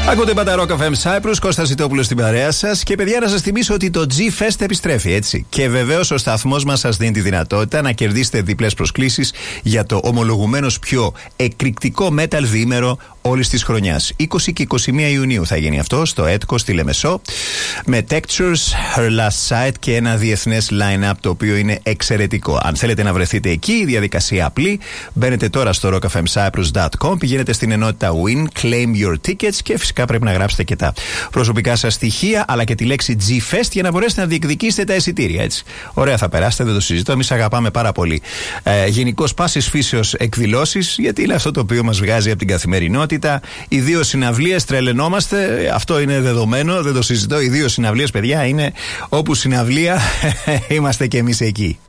Ακούτε πάντα Rock FM Cyprus, Κώστας Ζητόπουλος στην παρέα σας. Και παιδιά, να σας θυμίσω ότι το G-Fest επιστρέφει, έτσι. Και βεβαίως ο σταθμός μας σας δίνει τη δυνατότητα να κερδίσετε διπλές προσκλήσεις για το ομολογουμένως πιο εκρηκτικό metal διήμερο όλης της χρονιάς. 20 και 21 Ιουνίου θα γίνει αυτό στο έτκο στη Λεμεσό. Με Textures, Her Last Sight και ένα διεθνές line-up το οποίο είναι εξαιρετικό. Αν θέλετε να βρεθείτε εκεί, η διαδικασία απλή. Μπαίνετε τώρα στο rockfmcyprus.com, πηγαίνετε στην ενότητα Win, Claim Your Tickets και φυσικά πρέπει να γράψετε και τα προσωπικά σας στοιχεία αλλά και τη λέξη G-Fest για να μπορέσετε να διεκδικήσετε τα εισιτήρια, έτσι. Ωραία θα περάσετε, δεν το συζητώ. Εμείς αγαπάμε πάρα πολύ. Γενικώς πάσης φύσεως εκδηλώσεις, γιατί είναι αυτό το οποίο μας βγάζει από την καθημερινότητα. Οι δύο συναυλίες τρελαινόμαστε, αυτό είναι δεδομένο, δεν το συζητώ. Οι δύο συναυλίες, παιδιά, είναι όπου συναυλία είμαστε και εμείς εκεί.